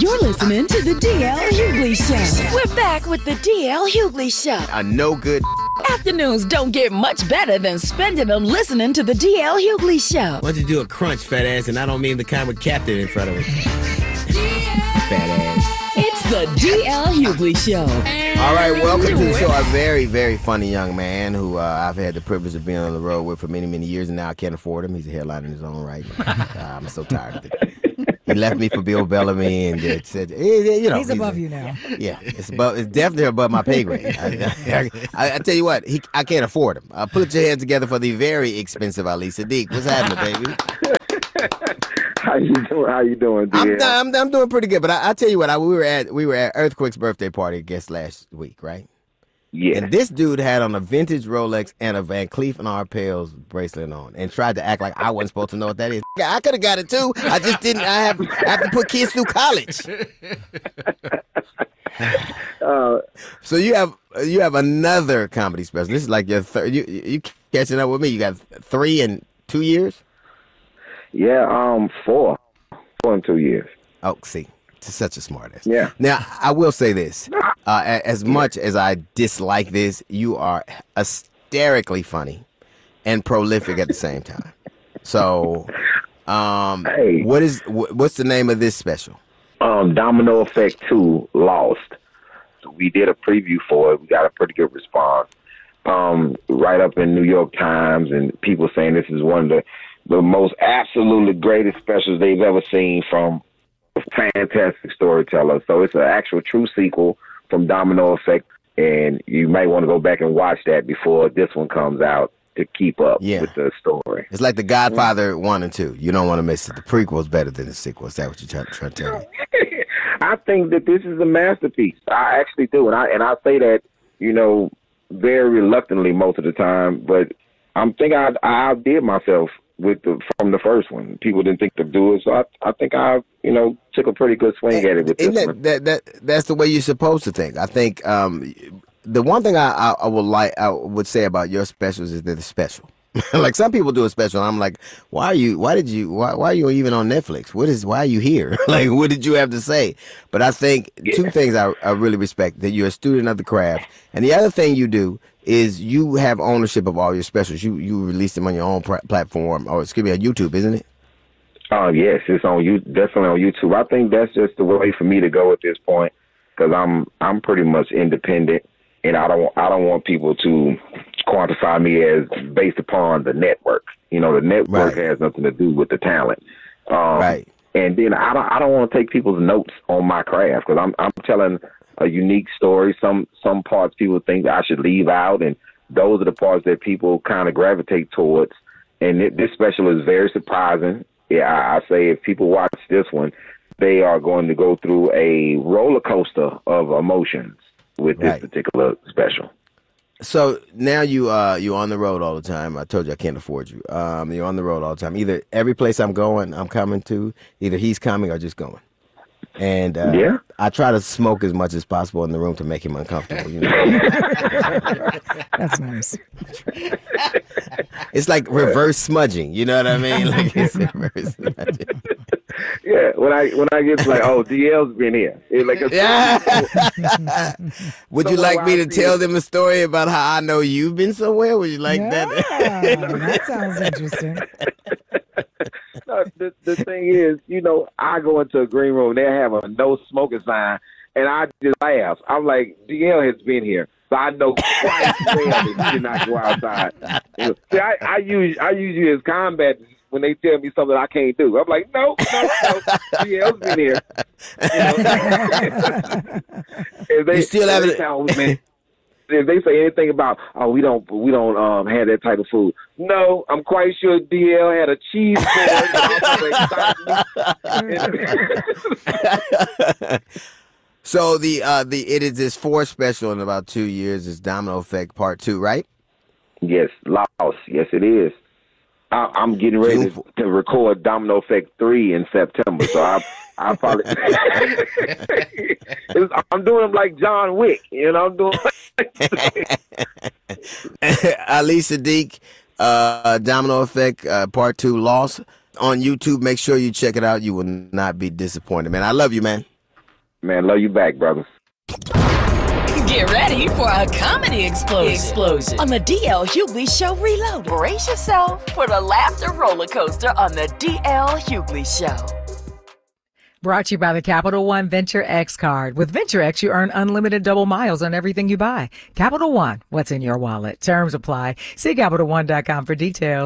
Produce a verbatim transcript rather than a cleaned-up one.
You're listening to the D L Hughley Show. We're back with the D L Hughley Show. A no good. Afternoons don't get much better than spending them listening to the D L Hughley Show. Why don't you do a crunch, fat ass? And I don't mean the kind with Captain in front of it. Fat ass. It's the D L Hughley Show. All right, welcome to the show. A very, very funny young man who uh, I've had the privilege of being on the road with for many, many years, and now I can't afford him. He's a headline in his own right. Uh, I'm so tired of it. He left me for Bill Bellamy, and it said, you know, he's above he's, you now. Yeah, it's above. It's definitely above my pay grade. I, I, I tell you what, he, I can't afford him. Uh, put your hands together for the very expensive Ali Siddiq. What's happening, baby? How you doing? How you doing, I'm, I'm, I'm doing pretty good, but I, I tell you what, I, we were at we were at Earthquake's birthday party, I guess last week, right? Yeah. And this dude had on a vintage Rolex and a Van Cleef and Arpels bracelet on, and tried to act like I wasn't supposed to know what that is. I could have got it too. I just didn't. I have, I have to put kids through college. uh, so you have you have another comedy special. This is like your third. You you catching up with me? You got three in two years. Yeah, um, four, four in two years. Oh, see. Such a smart ass. Yeah. Now, I will say this. Uh, as much as I dislike this, you are hysterically funny and prolific at the same time. So, um, hey. what is what's the name of this special? Um, Domino Effect two, Lost. So we did a preview for it. We got a pretty good response. Um, right up in New York Times, and people saying this is one of the, the most absolutely greatest specials they've ever seen from fantastic storyteller. So it's an actual true sequel from Domino Effect, and you might want to go back and watch that before this one comes out to keep up yeah. with the story. It's like The Godfather mm-hmm. one and two. You don't want to miss it. The prequel is better than the sequel. Is that what you're trying, trying to tell me? I think that this is a masterpiece. I actually do, and I and I say that, you know, very reluctantly most of the time, but I'm think I I outdid myself with the from the first one. People didn't think to do it, so I I think I you know took a pretty good swing at it with this that, one. That, that that's the way you're supposed to think. I think um, the one thing I, I I would like I would say about your specials is that they're special. Like some people do a special, and I'm like, why are you? Why did you? Why why are you even on Netflix? What is? Why are you here? Like, what did you have to say? But I think yeah. two things I I really respect: that you're a student of the craft, and the other thing you do is you have ownership of all your specials. You you release them on your own pr- platform, or excuse me, on YouTube, isn't it? Oh uh, yes, it's on you. Definitely on YouTube. I think that's just the way for me to go at this point, because I'm I'm pretty much independent, and I don't I don't want people to quantify me as based upon the network. You know, the network right. has nothing to do with the talent. Um, right. And then I don't I don't want to take people's notes on my craft, because I'm I'm telling a unique story. Some some parts people think I should leave out, and those are the parts that people kind of gravitate towards. And it, this special is very surprising. Yeah, I, I say if people watch this one, they are going to go through a roller coaster of emotions with this right. particular special. So now you uh you're on the road all the time. I told you I can't afford you. Um, you're on the road all the time. Either every place I'm going, I'm coming to. Either he's coming or just going. And uh, yeah. I try to smoke as much as possible in the room to make him uncomfortable. You know? That's nice. It's like reverse smudging. You know what I mean? Like it's reverse smudging. Yeah, when I when I get like, oh, D L's been here. It's like a yeah. Would you like me to tell them a story about how I know you've been somewhere? Would you like yeah, that? That sounds interesting. No, the, the thing is, you know, I go into a green room, they have a no smoking sign, and I just laugh. I'm like, D L has been here, so I know quite well that he did not go outside. You know, see, I, I use I use you as combat when they tell me something I can't do. I'm like, no, no, no, D L's been here. You, know? they, you still have it. Man, if they say anything about, oh, we don't we don't um have that type of food. No, I'm quite sure D L had a cheese board. So the uh the it is this fourth special in about two years. It's Domino Effect Part Two, right? Yes, Lost. Yes, it is. I, I'm getting ready to, to record Domino Effect Three in September, so I I probably I'm doing them like John Wick, you know. I'm doing. Ali Siddiq, uh, Domino Effect uh, Part Two, Lost on YouTube. Make sure you check it out. You will not be disappointed, man. I love you, man. Man, love you back, brother. Get ready for a comedy explosion, explosion on the D L Hughley Show Reloaded. Brace yourself for the laughter roller coaster on the D L Hughley Show. Brought to you by the Capital One Venture X card. With Venture X, you earn unlimited double miles on everything you buy. Capital One, what's in your wallet? Terms apply. See Capital One dot com for details.